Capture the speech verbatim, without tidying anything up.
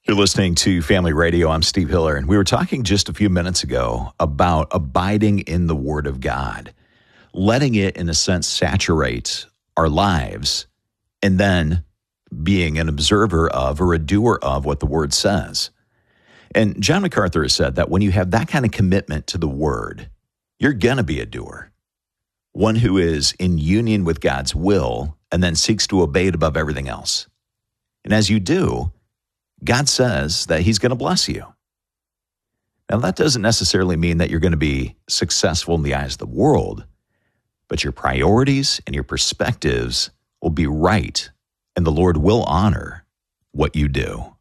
You're listening to Family Radio. I'm Steve Hiller, and we were talking just a few minutes ago about abiding in the Word of God, letting it, in a sense, saturate our lives, and then being an observer of or a doer of what the Word says. And John MacArthur has said that when you have that kind of commitment to the Word, you're going to be a doer, one who is in union with God's will and then seeks to obey it above everything else. And as you do, God says that he's going to bless you. Now, that doesn't necessarily mean that you're going to be successful in the eyes of the world, but your priorities and your perspectives will be right, and the Lord will honor what you do.